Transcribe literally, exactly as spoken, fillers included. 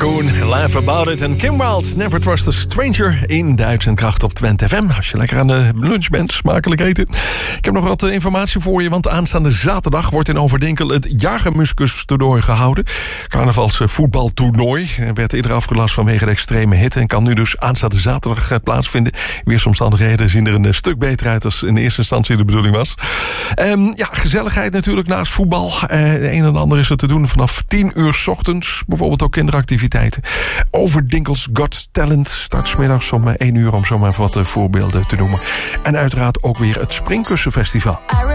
Koen, Laugh About It. En Kim Wilde, Never Trust a Stranger in Duits en Kracht op Twente F M. Als je lekker aan de lunch bent, smakelijk eten. Ik heb nog wat informatie voor je, want aanstaande zaterdag wordt in Overdinkel het Jagermuskus-toernooi gehouden. Carnavalsvoetbaltoernooi. Werd eerder afgelast vanwege de extreme hitte en kan nu dus aanstaande zaterdag plaatsvinden. Weersomstandigheden zien er een stuk beter uit als in eerste instantie de bedoeling was. Um, ja, gezelligheid natuurlijk naast voetbal. Uh, de een en ander is er te doen vanaf tien uur 's ochtends. Bijvoorbeeld ook kinderactiviteiten. Overdinkels Got Talent. Start 's middags om één uur om zomaar wat voorbeelden te noemen. En uiteraard ook weer het Springkussenfestival.